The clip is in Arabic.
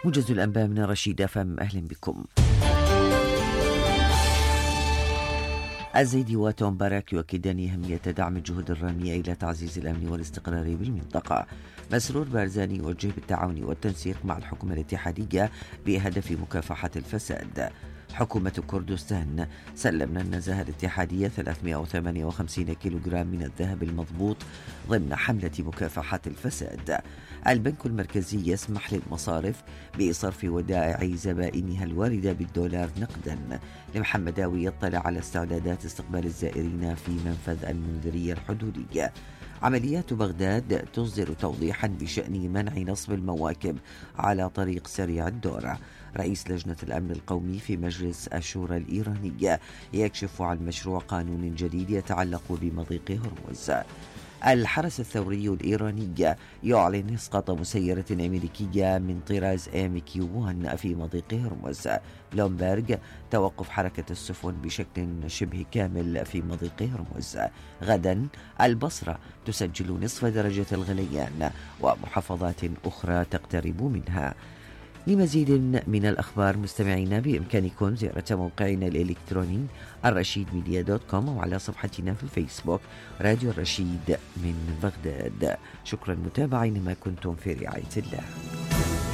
موجز الأنباء من رشيد أفهم، أهلا بكم. الزيدي وتوم باراك يؤكدان أهمية دعم الجهود الرامية إلى تعزيز الأمن والاستقرار بالمنطقة. مسرور بارزاني يوجه بالتعاون والتنسيق مع الحكومة الاتحادية بهدف مكافحة الفساد. حكومة كردستان: سلمنا النزاهة الاتحادية 358 كيلوغرام من الذهب المضبوط ضمن حملة مكافحة الفساد. البنك المركزي يسمح للمصارف بصرف ودائع زبائنها الواردة بالدولار نقدا. لمحمداوي يطلع على استعدادات استقبال الزائرين في منفذ المنذرية الحدودية. عمليات بغداد تصدر توضيحا بشأن منع نصب المواكب على طريق سريع الدورة. رئيس لجنة الأمن القومي في مجلس الشورى الإيرانية يكشف عن مشروع قانون جديد يتعلق بمضيق هرمز. الحرس الثوري الإيراني يعلن إسقاط مسيرة أمريكية من طراز MQ-1 في مضيق هرمز. بلومبرغ: توقف حركة السفن بشكل شبه كامل في مضيق هرمز. غدا البصرة تسجل نصف درجة الغليان ومحافظات أخرى تقترب منها. لمزيد من الأخبار مستمعينا بإمكانكم زيارة موقعنا الإلكتروني الرشيدميديا.com وعلى صفحتنا في الفيسبوك راديو الرشيد من بغداد. شكرا متابعين، ما كنتم في رعاية الله.